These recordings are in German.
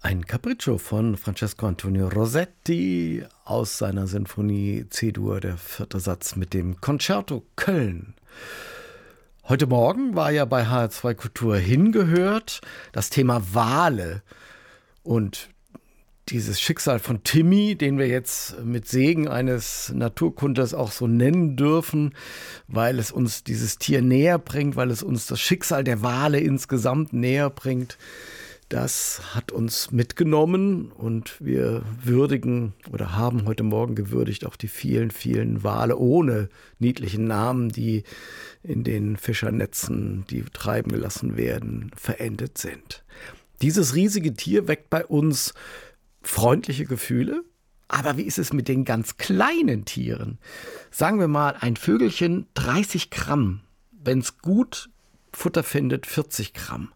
Ein Capriccio von Francesco Antonio Rossetti aus seiner Sinfonie C-Dur, der 4. Satz mit dem Concerto Köln. Heute Morgen war ja bei HR2 Kultur hingehört das Thema Wale und dieses Schicksal von Timmy, den wir jetzt mit Segen eines Naturkundlers auch so nennen dürfen, weil es uns dieses Tier näher bringt, weil es uns das Schicksal der Wale insgesamt näher bringt. Das hat uns mitgenommen und wir würdigen oder haben heute Morgen gewürdigt auch die vielen, vielen Wale ohne niedlichen Namen, die in den Fischernetzen, die treiben gelassen werden, verendet sind. Dieses riesige Tier weckt bei uns freundliche Gefühle. Aber wie ist es mit den ganz kleinen Tieren? Sagen wir mal, ein Vögelchen 30 Gramm, wenn es gut Futter findet, 40 Gramm.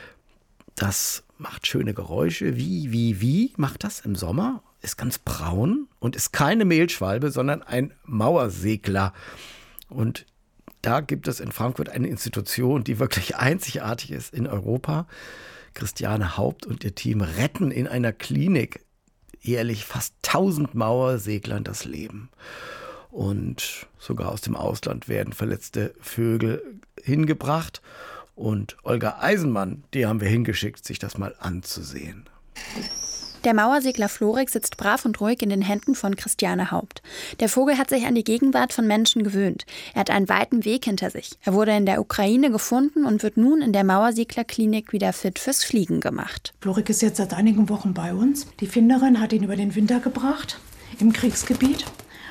Das macht schöne Geräusche. Wie macht das im Sommer? Ist ganz braun und ist keine Mehlschwalbe, sondern ein Mauersegler. Und da gibt es in Frankfurt eine Institution, die wirklich einzigartig ist in Europa. Christiane Haupt und ihr Team retten in einer Klinik jährlich fast 1000 Mauerseglern das Leben. Und sogar aus dem Ausland werden verletzte Vögel hingebracht. Und Olga Eisenmann, die haben wir hingeschickt, sich das mal anzusehen. Der Mauersegler Florik sitzt brav und ruhig in den Händen von Christiane Haupt. Der Vogel hat sich an die Gegenwart von Menschen gewöhnt. Er hat einen weiten Weg hinter sich. Er wurde in der Ukraine gefunden und wird nun in der Mauerseglerklinik wieder fit fürs Fliegen gemacht. Florik ist jetzt seit einigen Wochen bei uns. Die Finderin hat ihn über den Winter gebracht im Kriegsgebiet.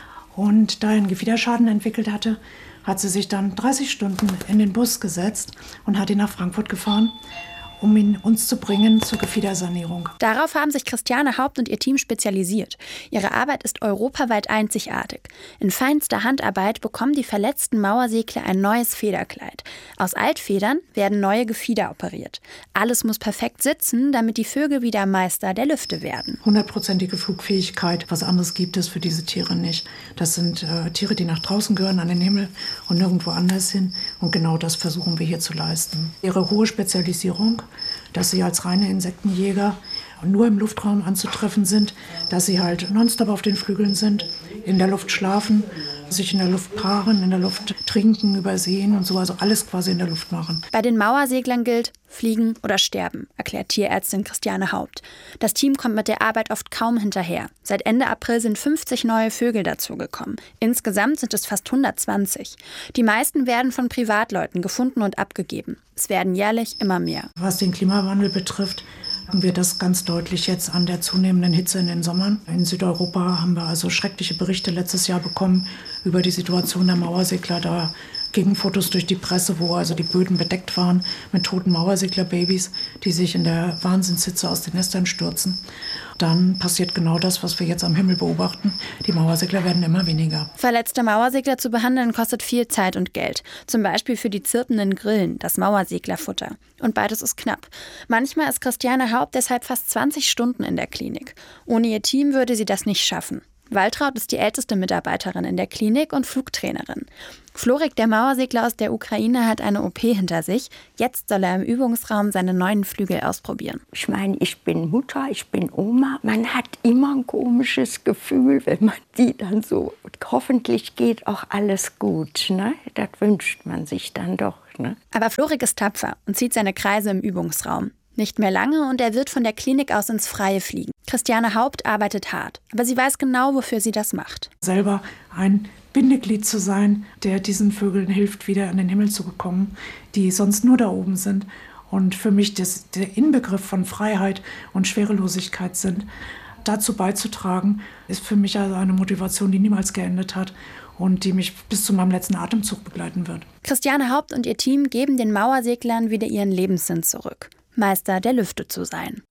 Und da er einen Gefiederschaden entwickelt hatte, hat sie sich dann 30 Stunden in den Bus gesetzt und hat ihn nach Frankfurt gefahren, um ihn uns zu bringen zur Gefiedersanierung. Darauf haben sich Christiane Haupt und ihr Team spezialisiert. Ihre Arbeit ist europaweit einzigartig. In feinster Handarbeit bekommen die verletzten Mauersegler ein neues Federkleid. Aus Altfedern werden neue Gefieder operiert. Alles muss perfekt sitzen, damit die Vögel wieder Meister der Lüfte werden. 100%ige Flugfähigkeit, was anderes gibt es für diese Tiere nicht. Das sind Tiere, die nach draußen gehören, an den Himmel und nirgendwo anders hin. Und genau das versuchen wir hier zu leisten. Ihre hohe Spezialisierung, dass sie als reine Insektenjäger nur im Luftraum anzutreffen sind, dass sie halt nonstop auf den Flügeln sind, in der Luft schlafen, sich in der Luft paaren, in der Luft trinken, übersehen und so, also alles quasi in der Luft machen. Bei den Mauerseglern gilt, fliegen oder sterben, erklärt Tierärztin Christiane Haupt. Das Team kommt mit der Arbeit oft kaum hinterher. Seit Ende April sind 50 neue Vögel dazugekommen. Insgesamt sind es fast 120. Die meisten werden von Privatleuten gefunden und abgegeben. Es werden jährlich immer mehr. Was den Klimawandel betrifft, haben wir das ganz deutlich jetzt an der zunehmenden Hitze in den Sommern. In Südeuropa haben wir also schreckliche Berichte letztes Jahr bekommen über die Situation der Mauersegler. Da gingen Fotos durch die Presse, wo also die Böden bedeckt waren mit toten Mauerseglerbabys, die sich in der Wahnsinnshitze aus den Nestern stürzen. Dann passiert genau das, was wir jetzt am Himmel beobachten. Die Mauersegler werden immer weniger. Verletzte Mauersegler zu behandeln kostet viel Zeit und Geld. Zum Beispiel für die zirpenden Grillen, das Mauerseglerfutter. Und beides ist knapp. Manchmal ist Christiane Haupt deshalb fast 20 Stunden in der Klinik. Ohne ihr Team würde sie das nicht schaffen. Waltraud ist die älteste Mitarbeiterin in der Klinik und Flugtrainerin. Florik, der Mauersegler aus der Ukraine, hat eine OP hinter sich. Jetzt soll er im Übungsraum seine neuen Flügel ausprobieren. Ich meine, ich bin Mutter, ich bin Oma. Man hat immer ein komisches Gefühl, wenn man die dann so... Hoffentlich geht auch alles gut, ne? Das wünscht man sich dann doch, ne? Aber Florik ist tapfer und zieht seine Kreise im Übungsraum. Nicht mehr lange und er wird von der Klinik aus ins Freie fliegen. Christiane Haupt arbeitet hart, aber sie weiß genau, wofür sie das macht. Selber ein Bindeglied zu sein, der diesen Vögeln hilft, wieder in den Himmel zu bekommen, die sonst nur da oben sind. Und für mich der Inbegriff von Freiheit und Schwerelosigkeit sind. Dazu beizutragen, ist für mich also eine Motivation, die niemals geendet hat und die mich bis zu meinem letzten Atemzug begleiten wird. Christiane Haupt und ihr Team geben den Mauerseglern wieder ihren Lebenssinn zurück. Meister der Lüfte zu sein.